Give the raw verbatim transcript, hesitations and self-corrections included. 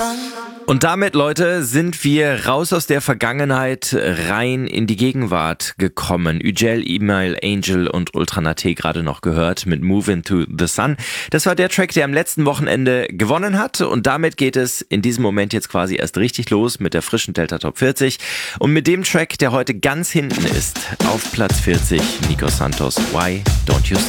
Und damit, Leute, sind wir raus aus der Vergangenheit rein in die Gegenwart gekommen. Üjel, Email, Angel und Ultranate gerade noch gehört mit Move Into the Sun. Das war der Track, der am letzten Wochenende gewonnen hat. Und damit geht es in diesem Moment jetzt quasi erst richtig los mit der frischen Delta Top vierzig. Und mit dem Track, der heute ganz hinten ist, auf Platz vierzig, Nico Santos, Why Don't You Stay?